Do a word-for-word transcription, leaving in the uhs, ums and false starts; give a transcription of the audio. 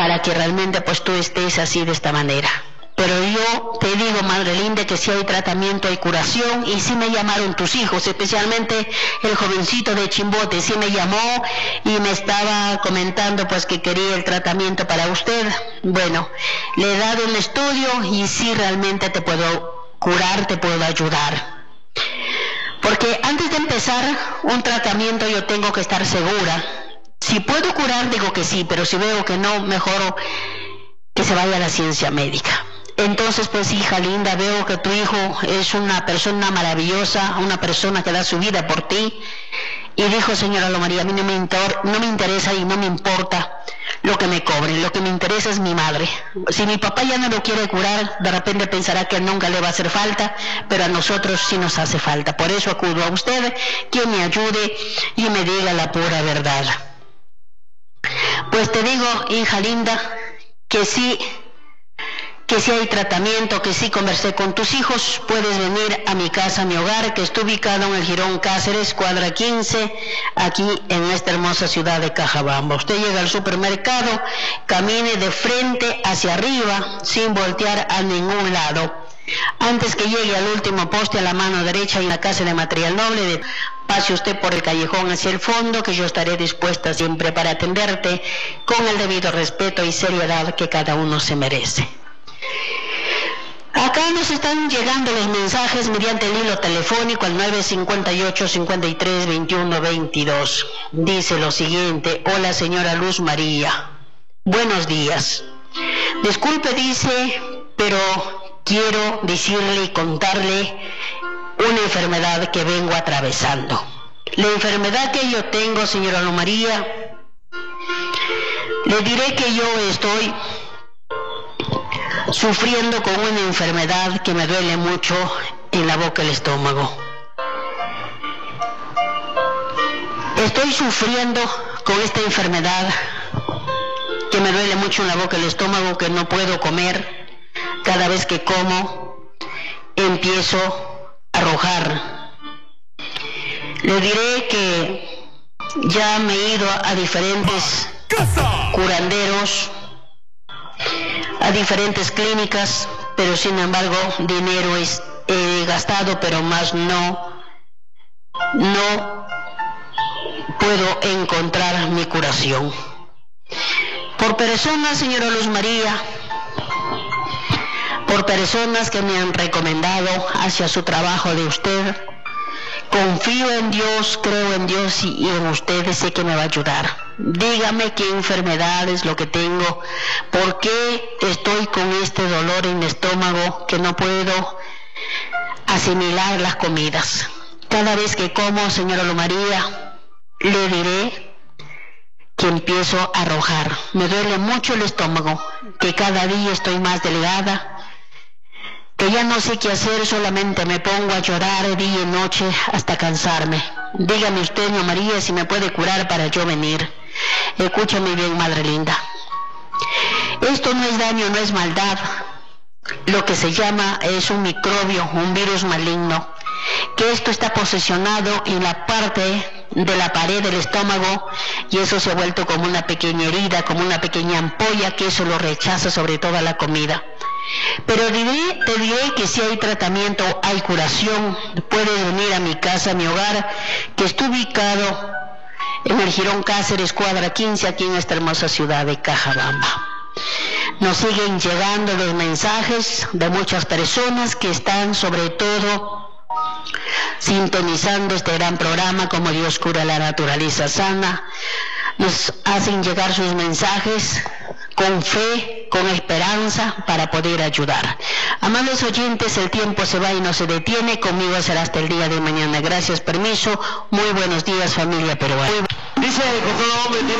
para que realmente pues tú estés así de esta manera. Pero yo te digo, madre linda, que si hay tratamiento, hay curación, y sí me llamaron tus hijos, especialmente el jovencito de Chimbote, sí me llamó y me estaba comentando pues que quería el tratamiento para usted. Bueno, le he dado un estudio y sí realmente te puedo curar, te puedo ayudar. Porque antes de empezar un tratamiento yo tengo que estar segura. Si puedo curar, digo que sí, pero si veo que no, mejor que se vaya a la ciencia médica. Entonces, pues, hija linda, veo que tu hijo es una persona maravillosa, una persona que da su vida por ti. Y dijo, señora Lo María, a mí no me, no me interesa y no me importa lo que me cobren, lo que me interesa es mi madre. Si mi papá ya no lo quiere curar, de repente pensará que nunca le va a hacer falta, pero a nosotros sí nos hace falta. Por eso acudo a usted, que me ayude y me diga la pura verdad. Pues te digo, hija linda, que sí, que sí hay tratamiento, que sí conversé con tus hijos. Puedes venir a mi casa, a mi hogar, que está ubicado en el Jirón Cáceres, cuadra quince, aquí en esta hermosa ciudad de Cajabamba. Usted llega al supermercado, camine de frente hacia arriba, sin voltear a ningún lado. Antes que llegue al último poste a la mano derecha en la casa de material noble, de, pase usted por el callejón hacia el fondo, que yo estaré dispuesta siempre para atenderte con el debido respeto y seriedad que cada uno se merece. Acá nos están llegando los mensajes mediante el hilo telefónico al nueve cinco ocho, cincuenta y tres, veintiuno, veintidós. Dice lo siguiente: hola señora Luz María, buenos días. Disculpe, dice, pero quiero decirle y contarle una enfermedad que vengo atravesando. La enfermedad que yo tengo, señora Luz María, le diré que yo estoy sufriendo con una enfermedad que me duele mucho en la boca del estómago. Estoy sufriendo con esta enfermedad que me duele mucho en la boca del estómago, que no puedo comer. Cada vez que como, empiezo a arrojar. Le diré que ya me he ido a diferentes curanderos, a diferentes clínicas, pero sin embargo dinero es, he gastado, pero más no, no puedo encontrar mi curación. Por personas, señora Luz María, por personas que me han recomendado hacia su trabajo de usted, confío en Dios, creo en Dios y en usted, sé que me va a ayudar. Dígame qué enfermedad es lo que tengo, por qué estoy con este dolor en mi estómago que no puedo asimilar las comidas. Cada vez que como, señora Luz María, le diré que empiezo a arrojar. Me duele mucho el estómago, que cada día estoy más delgada, que ya no sé qué hacer, solamente me pongo a llorar día y noche hasta cansarme. Dígame usted, Luz María, si me puede curar para yo venir. Escúchame bien, madre linda. Esto no es daño, no es maldad. Lo que se llama es un microbio, un virus maligno, que esto está posesionado en la parte de la pared del estómago, y eso se ha vuelto como una pequeña herida, como una pequeña ampolla, que eso lo rechaza sobre toda la comida. Pero diré, te diré que si hay tratamiento, hay curación. Puedes venir a mi casa, a mi hogar, que está ubicado en el Jirón Cáceres, cuadra quince, aquí en esta hermosa ciudad de Cajabamba. Nos siguen llegando los mensajes de muchas personas que están sobre todo sintonizando este gran programa Como Dios Cura la Naturaleza Sana. Nos hacen llegar sus mensajes con fe, con esperanza, para poder ayudar. Amados oyentes, el tiempo se va y no se detiene. Conmigo será hasta el día de mañana. Gracias, permiso. Muy buenos días, familia peruana. Dice,